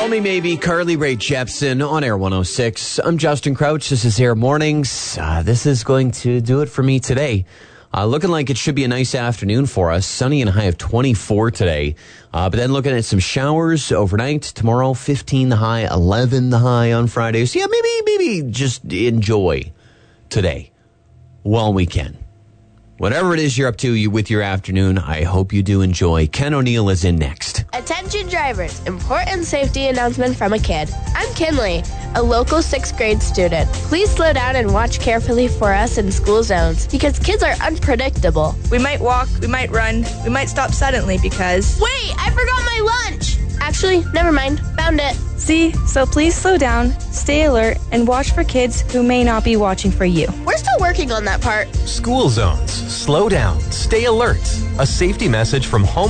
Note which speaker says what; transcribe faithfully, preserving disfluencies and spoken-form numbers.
Speaker 1: Call Me Maybe, Carly Rae Jepsen on Air one oh six. I'm Justin Crouch. This is Air Mornings. Uh, this is going to do it for me today. Uh, looking like it should be a nice afternoon for us. Sunny and a high of twenty-four today. Uh, but then looking at some showers overnight. Tomorrow, fifteen the high, eleven the high on Friday. So yeah, maybe, maybe just enjoy today while we can. Whatever it is you're up to you with your afternoon, I hope you do enjoy. Ken O'Neill is in next.
Speaker 2: Attention drivers, important safety announcement from a kid. I'm Kinley, a local sixth grade student. Please slow down and watch carefully for us in school zones because kids are unpredictable.
Speaker 3: We might walk, we might run, we might stop suddenly because...
Speaker 2: Wait, I forgot my lunch! Actually, never mind. Found it.
Speaker 3: See, so please slow down, stay alert, and watch for kids who may not be watching for you.
Speaker 2: We're still working on that part.
Speaker 4: School zones. Slow down. Stay alert. A safety message from Home